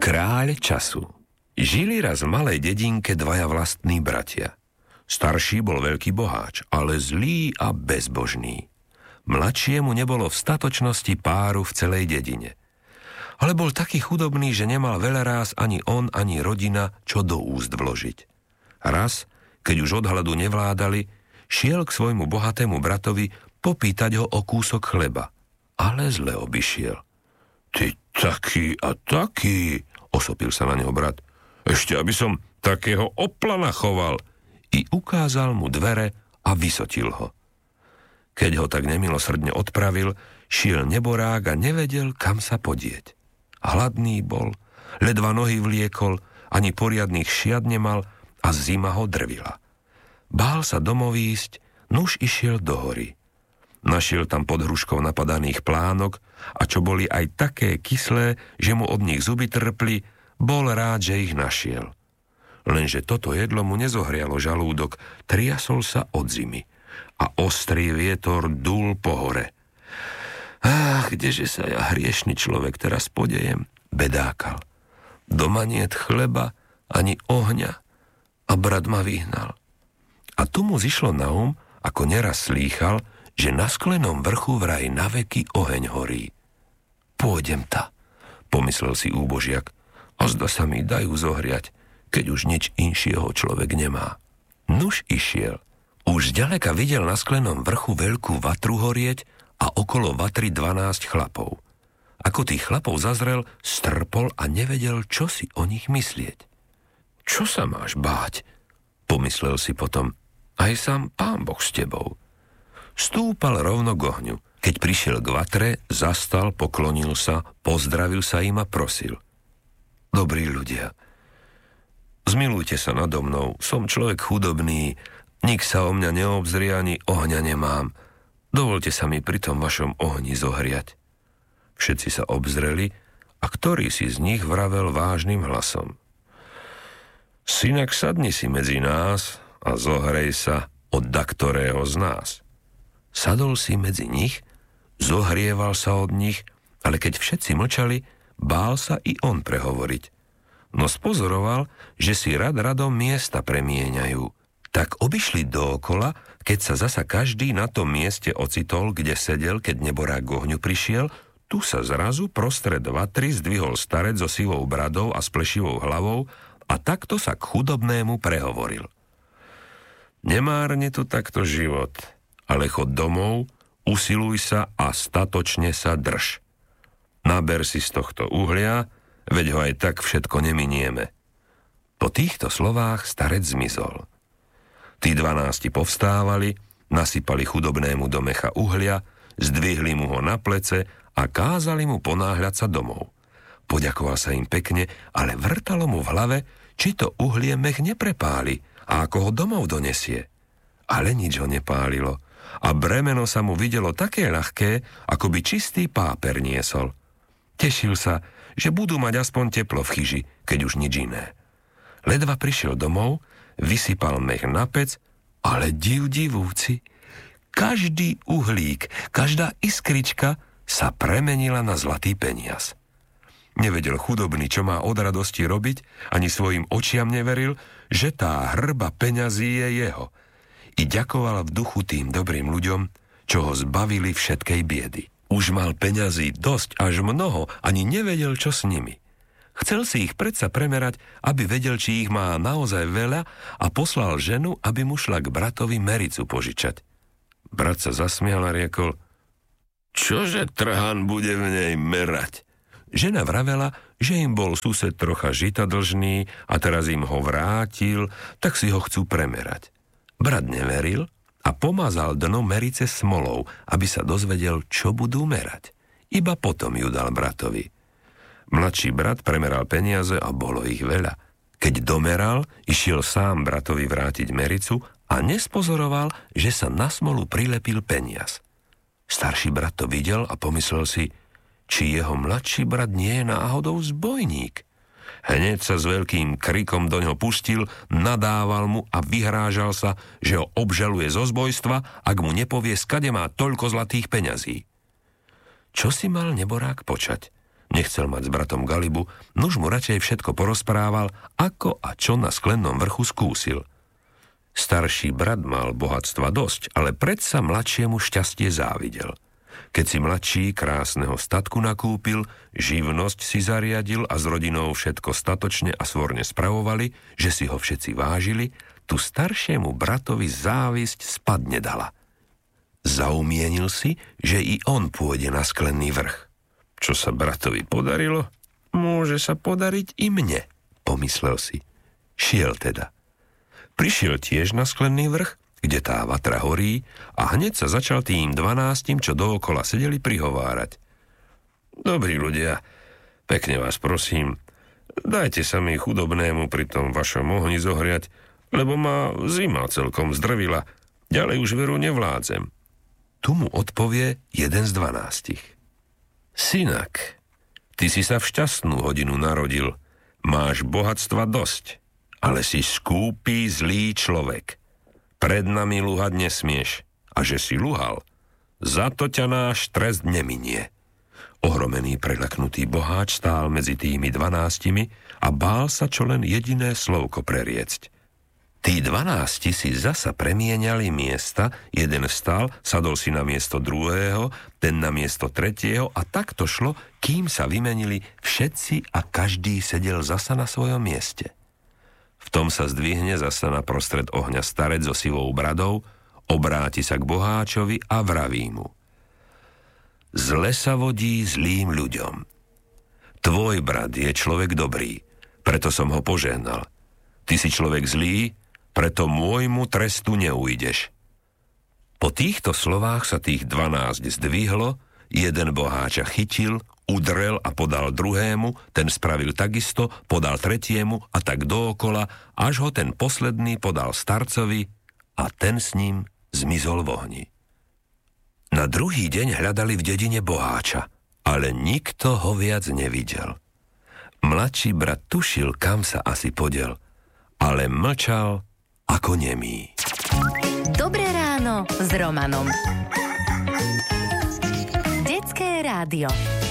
Kráľ času. Žili raz v malej dedinke dvaja vlastní bratia. Starší bol veľký boháč, ale zlý a bezbožný. Mladšiemu nebolo v statočnosti páru v celej dedine. Ale bol taký chudobný, že nemal veľa ráz ani on, ani rodina, čo do úst vložiť. Raz, keď už od hladu nevládali, šiel k svojmu bohatému bratovi popýtať ho o kúsok chleba. Ale zle obišiel. Ty taký a taký, osopil sa na neho brat. Ešte aby som takého oplana choval. I ukázal mu dvere a vysotil ho. Keď ho tak nemilosrdne odpravil, šiel neborák a nevedel, kam sa podieť. Hladný bol, ledva nohy vliekol, ani poriadnych šiat nemal a zima ho drvila. Bál sa domov ísť, nuž išiel do hory. Našiel tam pod hruškou napadaných plánok a čo boli aj také kyslé, že mu od nich zuby trpli, bol rád, že ich našiel. Lenže toto jedlo mu nezohrialo žalúdok, triasol sa od zimy a ostrý vietor dúl po hore. Kdeže sa ja, hriešný človek, teraz podejem, bedákal. Doma niet chleba, ani ohňa a brat ma vyhnal. A tu mu zišlo na ako neraz slýchal, že na sklenom vrchu vraj naveky oheň horí. Pôjdem ta, pomyslel si úbožiak, a zda sa mi dajú zohriať, keď už nič inšieho človek nemá. Nuž išiel. Už zďaleka videl na sklenom vrchu veľkú vatru horieť a okolo vatry 12 chlapov. Ako tých chlapov zazrel, strpol a nevedel, čo si o nich myslieť. Čo sa máš báť? Pomyslel si potom. Aj sám Pán Boh s tebou. Stúpal rovno k ohňu. Keď prišiel k vatre, zastal, poklonil sa, pozdravil sa im a prosil. Dobrí ľudia, zmilujte sa nado mnou, som človek chudobný, nik sa o mňa neobzrie, ani ohňa nemám. Dovolte sa mi pri tom vašom ohni zohriať. Všetci sa obzreli a ktorý si z nich vravel vážnym hlasom. Synak, sadni si medzi nás a zohrej sa od daktorého z nás. Sadol si medzi nich, zohrieval sa od nich, ale keď všetci mlčali, bál sa i on prehovoriť. No spozoroval, že si radom miesta premieňajú. Tak obišli dookola, keď sa zasa každý na tom mieste ocitol, kde sedel, keď neborák k ohňu prišiel, tu sa zrazu prostred vatry zdvihol starec so sivou bradou a s plešivou hlavou a takto sa k chudobnému prehovoril. Nemárni tu takto život, ale chod domov, usiluj sa a statočne sa drž. Naber si z tohto uhlia, veď ho aj tak všetko neminieme. Po týchto slovách starec zmizol. Tí 12 povstávali, nasypali chudobnému do mecha uhlia, zdvihli mu ho na plece a kázali mu ponáhľať sa domov. Poďakoval sa im pekne, ale vrtalo mu v hlave, či to uhlie mech neprepáli a ako ho domov donesie. Ale nič ho nepálilo a bremeno sa mu videlo také ľahké, ako by čistý páper niesol. Tešil sa, že budú mať aspoň teplo v chyži, keď už nič iné. Ledva prišiel domov, vysypal mech na pec, ale divúci, každý uhlík, každá iskrička sa premenila na zlatý peniaz. Nevedel chudobný, čo má od radosti robiť, ani svojim očiam neveril, že tá hrba peňazí je jeho. I ďakoval v duchu tým dobrým ľuďom, čo ho zbavili všetkej biedy. Už mal peňazí dosť, až mnoho, ani nevedel, čo s nimi. Chcel si ich predsa premerať, aby vedel, či ich má naozaj veľa a poslal ženu, aby mu šla k bratovi mericu požičať. Brat sa zasmial a riekol, čože trhan bude v nej merať? Žena vravela, že im bol sused trocha žita dlžný a teraz im ho vrátil, tak si ho chcú premerať. Brat neveril a pomazal dno merice smolou, aby sa dozvedel, čo budú merať. Iba potom ju dal bratovi. Mladší brat premeral peniaze a bolo ich veľa. Keď domeral, išiel sám bratovi vrátiť mericu a nespozoroval, že sa na smolu prilepil peniaz. Starší brat to videl a pomyslel si, či jeho mladší brat nie je náhodou zbojník. Hneď sa s veľkým krikom doňho pustil, nadával mu a vyhrážal sa, že ho obžaluje zo zbojstva, ak mu nepovie, skade má toľko zlatých peňazí. Čo si mal neborák počať? Nechcel mať s bratom galibu, nuž mu radšej všetko porozprával, ako a čo na sklennom vrchu skúsil. Starší brat mal bohatstva dosť, ale predsa mladšiemu šťastie závidel. Keď si mladší krásneho statku nakúpil, živnosť si zariadil a s rodinou všetko statočne a svorne spravovali, že si ho všetci vážili, tu staršiemu bratovi závisť spadne dala. Zaumienil si, že i on pôjde na sklenný vrch. Čo sa bratovi podarilo, môže sa podariť i mne, pomyslel si. Šiel teda. Prišiel tiež na sklenný vrch, kde tá vatra horí, a hneď sa začal tým 12, čo dookola sedeli, prihovárať. Dobrí ľudia, pekne vás prosím, dajte sa mi chudobnému pri tom vašom ohni zohriať, lebo ma zima celkom zdrvila, ďalej už veru nevládzem. Tu mu odpovie jeden z 12. Synak, ty si sa v šťastnú hodinu narodil, máš bohatstva dosť, ale si skúpý, zlý človek. Pred nami luhať nesmieš, a že si luhal, za to ťa náš trest neminie. Ohromený, preľaknutý boháč stál medzi tými 12 a bál sa čo len jediné slovko preriecť. Tí 12 si zasa premieniali miesta, jeden vstal, sadol si na miesto druhého, ten na miesto tretieho a tak to šlo, kým sa vymenili všetci a každý sedel zasa na svojom mieste. V tom sa zdvihne zasa na prostred ohňa starec so sivou bradou, obráti sa k boháčovi a vraví mu. Zle sa vodí zlým ľuďom. Tvoj brat je človek dobrý, preto som ho požehnal. Ty si človek zlý, preto môjmu trestu neujdeš. Po týchto slovách sa tých 12 zdvihlo, jeden boháča chytil, udrel a podal druhému, ten spravil takisto, podal tretiemu a tak dookola, až ho ten posledný podal starcovi a ten s ním zmizol v ohni. Na druhý deň hľadali v dedine boháča, ale nikto ho viac nevidel. Mladší brat tušil, kam sa asi podiel, ale mlčal ako nemý. Dobré ráno s Romanom. Detské rádio.